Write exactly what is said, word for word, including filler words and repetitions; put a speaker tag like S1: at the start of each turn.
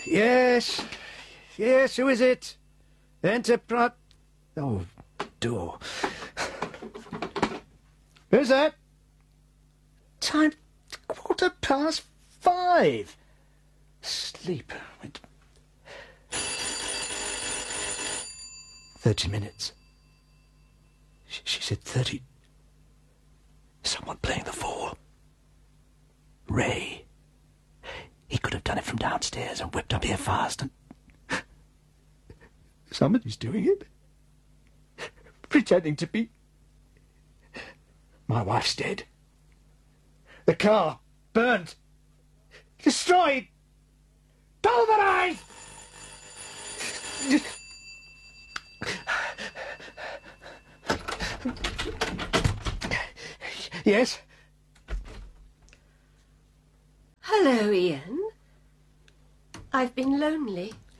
S1: Yes. Yes, who is it? Enterprise... Oh, door. Who's that? Time... quarter past five. Sleep. Thirty minutes. She, she said thirty... Someone playing the four. Ray. He could have done it from downstairs and whipped up here fast and... Somebody's doing it. Pretending to be... My wife's dead. The car burnt. Destroyed. Pulverized. Yes?
S2: Hello, Ian. I've been lonely.